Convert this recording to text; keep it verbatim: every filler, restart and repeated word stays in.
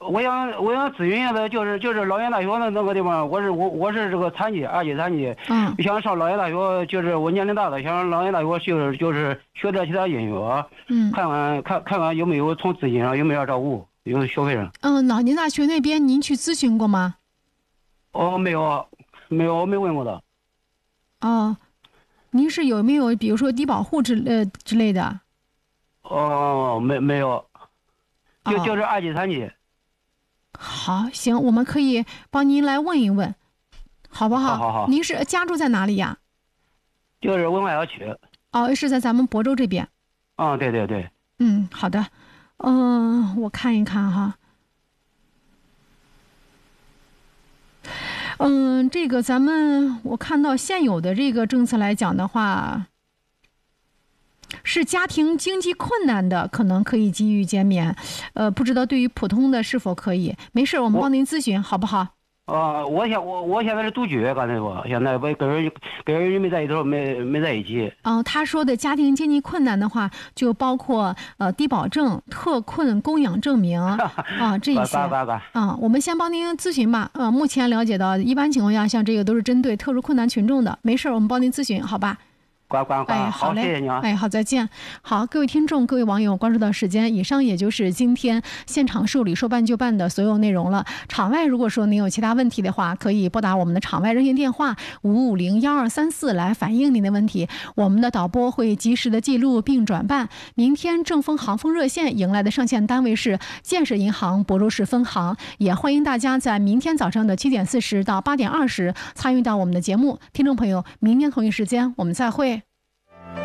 我想我想咨询一下的，就是就是老年大学的那个地方，我是我我是这个残疾，二级残疾， 嗯， 想上老年大学，就是我年龄大了，想上老年大学就是就是学点其他音乐， 嗯， 看看看看看有没有从资金上有没有照顾，有学费上。 嗯，老年大学那边您去咨询过吗？ 哦，没有，没有，我没问过的。 哦，您是有没有比如说低保户之呃之类的？ 哦，没没有，就、 哦、 就是二级残疾。 好，行，我们可以帮您来问一问，好不好？ 好好好。 您是家住在哪里呀？ 就是文化小区。 哦，是在咱们亳州这边。 啊、哦，对对对。 嗯，好的。嗯、呃，我看一看哈。嗯，这个咱们我看到现有的这个政策来讲的话，是家庭经济困难的可能可以给予减免，呃，不知道对于普通的是否可以？没事，我们帮您咨询好不好？ 啊、呃，我现我我现在是独居，刚才说，现在我跟人跟人没在一头，没没在一起。 嗯、呃，他说的家庭经济困难的话，就包括呃低保证、特困供养证明啊、呃、这一些。啊、呃，我们先帮您咨询吧。呃，目前了解到，一般情况下，像这个都是针对特殊困难群众的。没事，我们帮您咨询，好吧？ 关关关， 哎，好嘞， 谢谢你啊！ 哎，好，再见。好，各位听众、各位网友，关注到时间，以上也就是今天现场受理说办就办的所有内容了。场外如果说您有其他问题的话，可以拨打我们的场外热线电话五五零幺二三四来反映您的问题，我们的导播会及时的记录并转办。明天正丰航丰热线迎来的上线单位是建设银行亳州市分行，也欢迎大家在明天早上的七点四十到八点二十参与到我们的节目。听众朋友，明天同一时间我们再会。